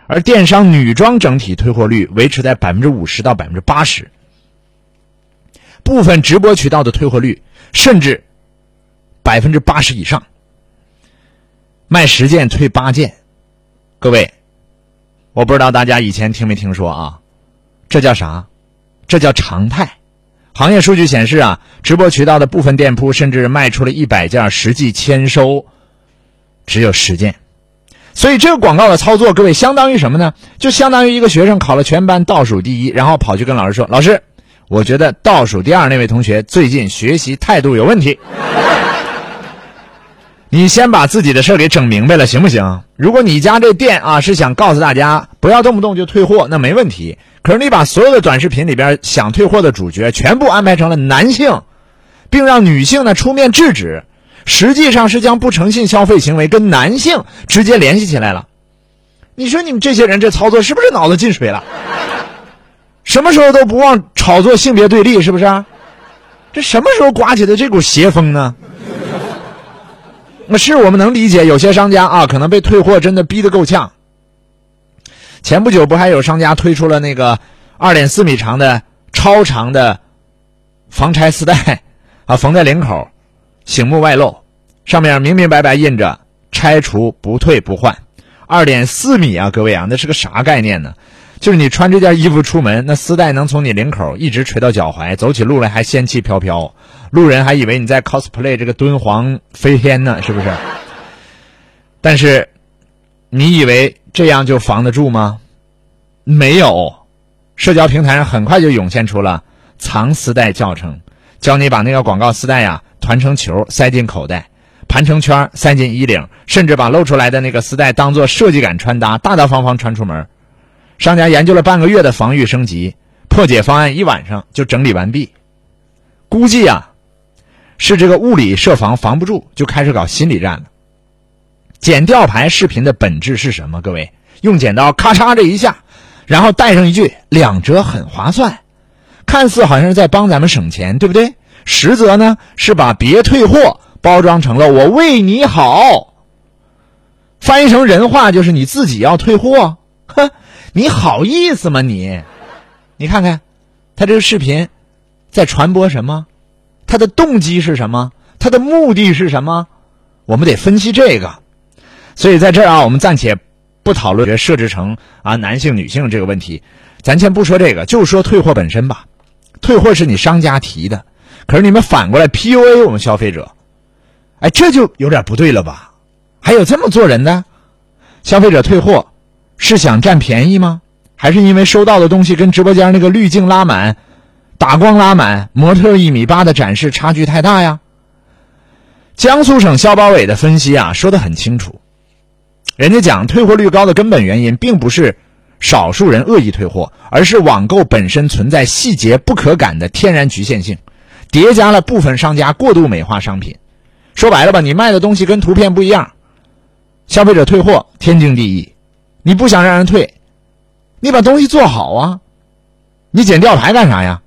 而电商女装整体退货率维持在 50% 到 80%， 部分直播渠道的退货率甚至 80% 以上，卖10件退8件。各位，我不知道大家以前听没听说啊，这叫啥？这叫常态。行业数据显示啊，直播渠道的部分店铺甚至卖出了100件，实际签收只有10件。所以这个广告的操作，各位相当于什么呢？就相当于一个学生考了全班倒数第一，然后跑去跟老师说，老师，我觉得倒数第二那位同学最近学习态度有问题。你先把自己的事给整明白了行不行？如果你家这店啊是想告诉大家不要动不动就退货，那没问题。可是你把所有的短视频里边想退货的主角全部安排成了男性，并让女性呢出面制止，实际上是将不诚信消费行为跟男性直接联系起来了。你说你们这些人这操作是不是脑子进水了？什么时候都不忘炒作性别对立，是不是？这什么时候刮起的这股邪风呢？那是我们能理解，有些商家啊可能被退货真的逼得够呛。前不久不还有商家推出了那个 2.4 米长的超长的防拆丝带啊，缝在领口，醒目外露，上面明明白白印着拆除不退不换。2.4 米啊，各位啊，那是个啥概念呢？就是你穿这件衣服出门，那丝带能从你领口一直垂到脚踝，走起路来还仙气飘飘，路人还以为你在 cosplay 这个敦煌飞天呢，是不是？但是你以为这样就防得住吗？没有。社交平台上很快就涌现出了藏丝带教程，教你把那个广告丝带呀团成球塞进口袋，盘成圈塞进衣领，甚至把露出来的那个丝带当作设计感穿搭，大大方方穿出门。商家研究了半个月的防御升级，破解方案1晚上就整理完毕。估计啊是这个物理设防防不住，就开始搞心理战了。剪吊牌视频的本质是什么？各位，用剪刀咔嚓这一下，然后带上一句2折很划算，看似好像是在帮咱们省钱，对不对？实则呢是把别退货包装成了我为你好，翻译成人话就是你自己要退货。哼，你好意思吗你？你看看他这个视频在传播什么？他的动机是什么？他的目的是什么？我们得分析这个。所以在这儿啊，我们暂且不讨论设置成男性女性这个问题，咱先不说这个，就说退货本身吧。退货是你商家提的，可是你们反过来 PUA 我们消费者，哎，这就有点不对了吧？还有这么做人的？消费者退货是想占便宜吗？还是因为收到的东西跟直播间那个滤镜拉满、打光拉满、模特1.8米的展示差距太大呀？江苏省消保委的分析啊说得很清楚，人家讲退货率高的根本原因并不是少数人恶意退货，而是网购本身存在细节不可感的天然局限性，叠加了部分商家过度美化商品。说白了吧，你卖的东西跟图片不一样，消费者退货天经地义。你不想让人退，你把东西做好啊，你剪吊牌干啥呀？